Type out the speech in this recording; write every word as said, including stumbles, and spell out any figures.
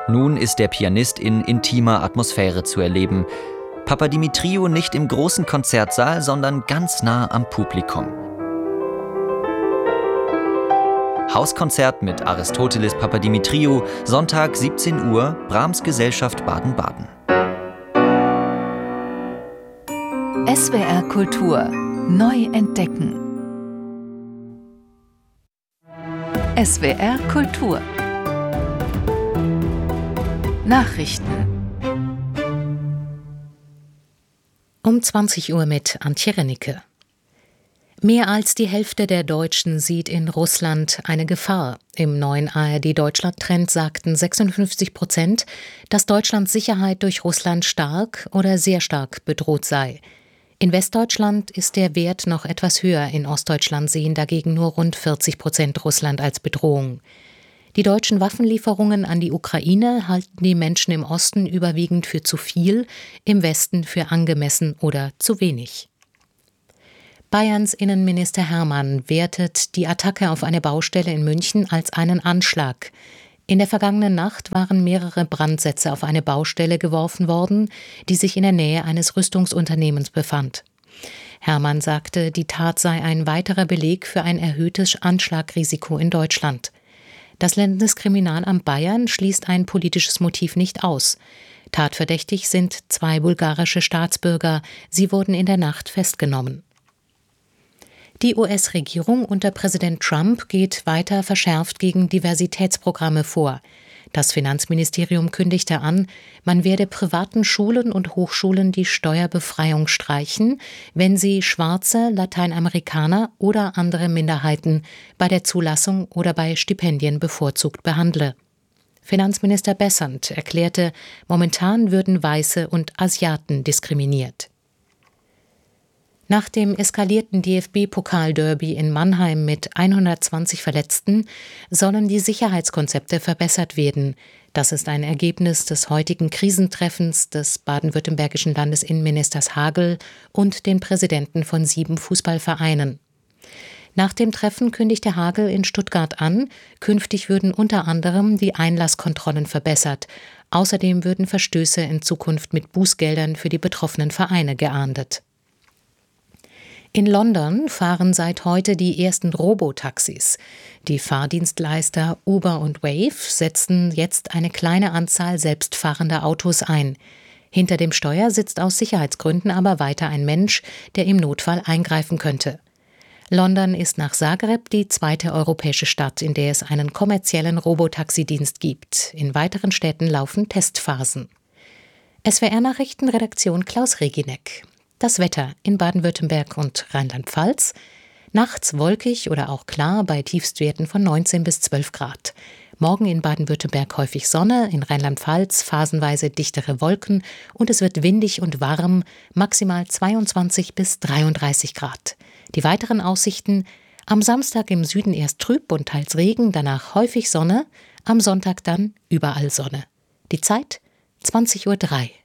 Nun ist der Pianist in intimer Atmosphäre zu erleben. Papadimitriou nicht im großen Konzertsaal, sondern ganz nah am Publikum. Hauskonzert mit Aristoteles Papadimitriou, Sonntag siebzehn Uhr, Brahms Gesellschaft Baden-Baden. S W R Kultur neu entdecken. S W R Kultur Nachrichten um zwanzig Uhr mit Antje Rennicke. Mehr als die Hälfte der Deutschen sieht in Russland eine Gefahr. Im neuen A R D-Deutschland-Trend sagten sechsundfünfzig Prozent, dass Deutschlands Sicherheit durch Russland stark oder sehr stark bedroht sei. In Westdeutschland ist der Wert noch etwas höher, in Ostdeutschland sehen dagegen nur rund vierzig Prozent Russland als Bedrohung. Die deutschen Waffenlieferungen an die Ukraine halten die Menschen im Osten überwiegend für zu viel, im Westen für angemessen oder zu wenig. Bayerns Innenminister Hermann wertet die Attacke auf eine Baustelle in München als einen Anschlag. In der vergangenen Nacht waren mehrere Brandsätze auf eine Baustelle geworfen worden, die sich in der Nähe eines Rüstungsunternehmens befand. Hermann sagte, die Tat sei ein weiterer Beleg für ein erhöhtes Anschlagrisiko in Deutschland. Das Landeskriminalamt Bayern schließt ein politisches Motiv nicht aus. Tatverdächtig sind zwei bulgarische Staatsbürger. Sie wurden in der Nacht festgenommen. Die U S-Regierung unter Präsident Trump geht weiter verschärft gegen Diversitätsprogramme vor. Das Finanzministerium kündigte an, man werde privaten Schulen und Hochschulen die Steuerbefreiung streichen, wenn sie Schwarze, Lateinamerikaner oder andere Minderheiten bei der Zulassung oder bei Stipendien bevorzugt behandle. Finanzminister Bessent erklärte, momentan würden Weiße und Asiaten diskriminiert. Nach dem eskalierten D F B-Pokalderby in Mannheim mit hundertzwanzig Verletzten sollen die Sicherheitskonzepte verbessert werden. Das ist ein Ergebnis des heutigen Krisentreffens des baden-württembergischen Landesinnenministers Hagel und den Präsidenten von sieben Fußballvereinen. Nach dem Treffen kündigte Hagel in Stuttgart an, künftig würden unter anderem die Einlasskontrollen verbessert. Außerdem würden Verstöße in Zukunft mit Bußgeldern für die betroffenen Vereine geahndet. In London fahren seit heute die ersten Robotaxis. Die Fahrdienstleister Uber und Wave setzen jetzt eine kleine Anzahl selbstfahrender Autos ein. Hinter dem Steuer sitzt aus Sicherheitsgründen aber weiter ein Mensch, der im Notfall eingreifen könnte. London ist nach Zagreb die zweite europäische Stadt, in der es einen kommerziellen Robotaxidienst gibt. In weiteren Städten laufen Testphasen. S W R-Nachrichten, Redaktion Klaus Regineck. Das Wetter in Baden-Württemberg und Rheinland-Pfalz. Nachts wolkig oder auch klar bei Tiefstwerten von neunzehn bis zwölf Grad. Morgen in Baden-Württemberg häufig Sonne, in Rheinland-Pfalz phasenweise dichtere Wolken und es wird windig und warm, maximal zweiundzwanzig bis dreiunddreißig Grad. Die weiteren Aussichten: am Samstag im Süden erst trüb und teils Regen, danach häufig Sonne, am Sonntag dann überall Sonne. Die Zeit zwanzig Uhr drei.